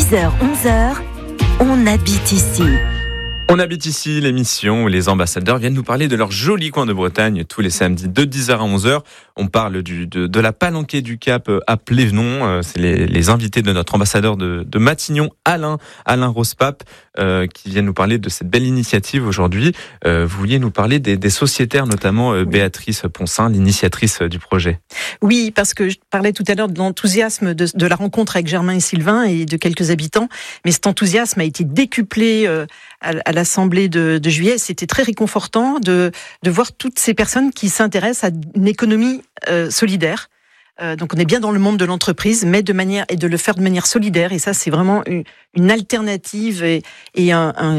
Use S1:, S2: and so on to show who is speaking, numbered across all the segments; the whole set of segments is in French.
S1: 10h, 11h, on habite ici.
S2: On habite ici, l'émission où les ambassadeurs viennent nous parler de leur joli coin de Bretagne tous les samedis de 10h à 11h. On parle de la Palanquée du Cap à Plévenon. C'est les invités de notre ambassadeur de Matignon, Alain Rospape, qui viennent nous parler de cette belle initiative aujourd'hui. Vous vouliez nous parler des sociétaires, notamment Béatrice Poncin, l'initiatrice du projet.
S3: Oui, parce que je parlais tout à l'heure de l'enthousiasme de la rencontre avec Germain et Sylvain et de quelques habitants, mais cet enthousiasme a été décuplé à l'Assemblée de juillet. C'était très réconfortant de voir toutes ces personnes qui s'intéressent à une économie solidaire. Donc on est bien dans le monde de l'entreprise, mais de le faire de manière solidaire. Et ça, c'est vraiment une alternative et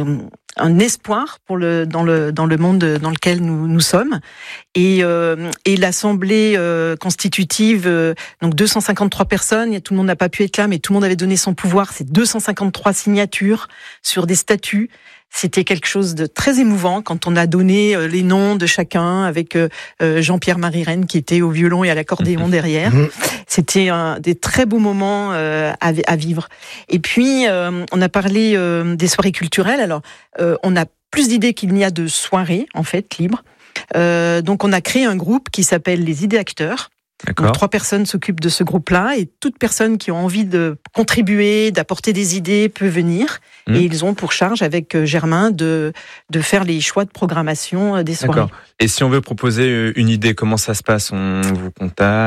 S3: un espoir dans le monde dans lequel nous sommes. Et l'Assemblée constitutive, donc 253 personnes, tout le monde n'a pas pu être là, mais tout le monde avait donné son pouvoir. C'est 253 signatures sur des statuts. C'était quelque chose de très émouvant quand on a donné les noms de chacun avec Jean-Pierre Marie-Reine qui était au violon et à l'accordéon derrière. C'était des très beaux moments à vivre. Et puis, on a parlé des soirées culturelles. Alors, on a plus d'idées qu'il n'y a de soirées, en fait, libres. Donc, on a créé un groupe qui s'appelle les Idées Acteurs. Donc, 3 personnes s'occupent de ce groupe-là et toute personne qui a envie de contribuer, d'apporter des idées peut venir. Et ils ont pour charge avec Germain de faire les choix de programmation des soirées.
S2: D'accord. Et si on veut proposer une idée, comment ça se passe ? On vous contacte ?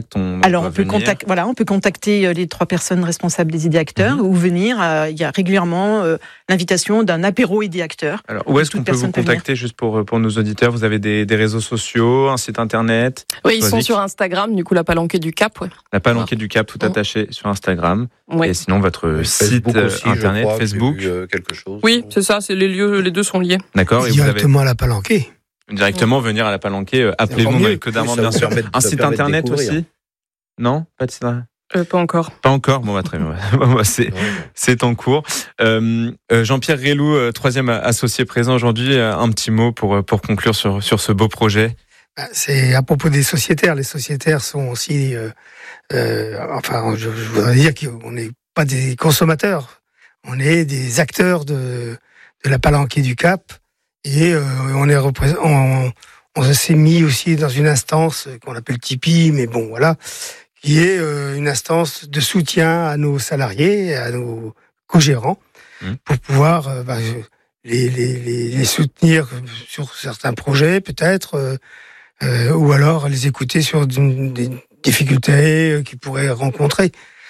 S2: On peut contacter les 3 personnes responsables des Idées Acteurs ou venir. Il y a régulièrement l'invitation d'un apéro Idées Acteurs. Alors, où est-ce qu'on peut vous contacter juste pour nos auditeurs ? Vous avez des réseaux sociaux, un site internet ?
S4: Oui, ils sont sur Instagram, du coup, la Palanquée du Cap. Ouais.
S2: La Palanquée du Cap, tout attaché sur Instagram. Et sinon, votre site
S5: aussi,
S2: internet, Facebook.
S5: Quelque chose.
S4: Oui, c'est ça, c'est les deux sont liés.
S2: D'accord.
S6: Et directement à la Palanquée.
S2: Directement venir à la Palanquée, appelez-vous dans les Côtes d'Armor, bien sûr. Un site internet aussi ? Non ? Pas de site internet ?
S4: Pas encore.
S2: Pas encore. Bon, très bien. C'est en cours. Jean-Pierre Rélou, 3e associé présent aujourd'hui. Un petit mot pour conclure sur ce beau projet.
S6: C'est à propos des sociétaires. Les sociétaires sont aussi, je voudrais dire qu'on n'est pas des consommateurs. On est des acteurs de la Palanquée du Cap et on s'est mis aussi dans une instance qu'on appelle Tipeee, mais bon voilà, qui est une instance de soutien à nos salariés, à nos co-gérants, pour pouvoir les soutenir sur certains projets peut-être, ou alors les écouter sur des difficultés qu'ils pourraient rencontrer.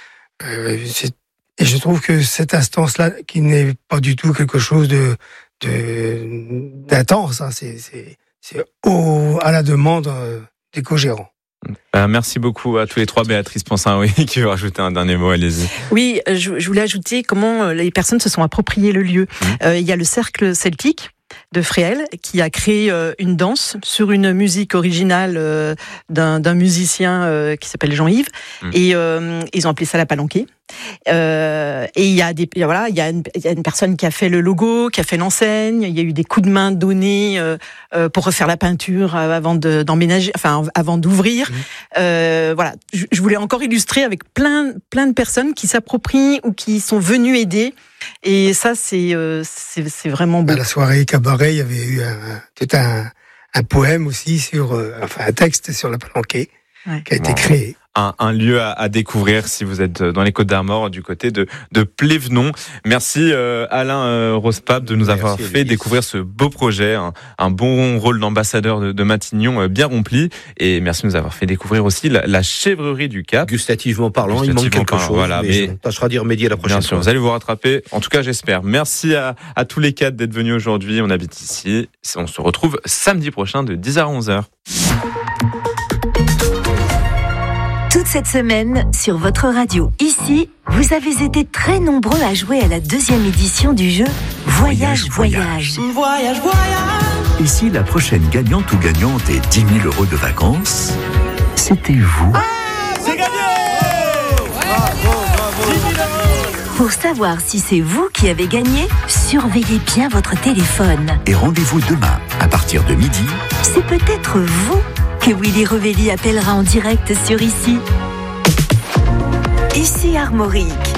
S6: Et je trouve que cette instance-là, qui n'est pas du tout quelque chose d'intense, c'est à la demande des co-gérants.
S2: Merci beaucoup à tous les 3. Béatrice Poncin, qui veut rajouter un dernier mot, allez-y.
S3: Oui, je voulais ajouter comment les personnes se sont appropriées le lieu. Il y a le Cercle Celtique de Fréhel qui a créé une danse sur une musique originale d'un musicien qui s'appelle Jean-Yves et ils ont appelé ça la Palanquée. Et il y a une personne qui a fait le logo, qui a fait l'enseigne. Il y a eu des coups de main donnés pour refaire la peinture avant d'ouvrir. Je voulais encore illustrer avec plein de personnes qui s'approprient ou qui sont venues aider. Et ça, c'est vraiment beau.
S6: À la soirée cabaret, il y avait eu un poème aussi un texte sur la Palanquée qui a été créé.
S2: Un lieu à découvrir si vous êtes dans les Côtes d'Armor du côté de Plévenon. Merci Alain Rospape de nous avoir fait découvrir ce beau projet, un bon rôle d'ambassadeur de Matignon bien rempli, et merci de nous avoir fait découvrir aussi la chèvrerie du Cap.
S5: Gustativement parlant, il manque quelque chose, mais on tâchera d'y remédier la prochaine fois.
S2: Bien sûr, vous allez vous rattraper, en tout cas j'espère. Merci à tous les 4 d'être venus aujourd'hui, on habite ici. On se retrouve samedi prochain de 10h à 11h.
S1: Toute cette semaine, sur votre radio, ici, vous avez été très nombreux à jouer à la 2e édition du jeu Voyage.
S7: Ici, la prochaine gagnante ou gagnante est 10 000 € de vacances. C'était vous.
S8: C'est gagné!
S1: Pour savoir si c'est vous qui avez gagné, surveillez bien votre téléphone.
S7: Et rendez-vous demain, à partir de midi.
S1: C'est peut-être vous que Willy Revelli appellera en direct sur Ici. Ici Armorique.